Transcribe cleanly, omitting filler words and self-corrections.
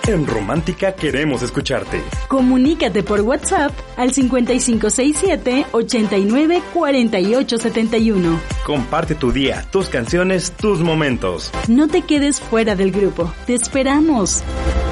En Romántica queremos escucharte. Comunícate por WhatsApp al 5567-894871. Comparte tu día, tus canciones, tus momentos. No te quedes fuera del grupo. Te esperamos.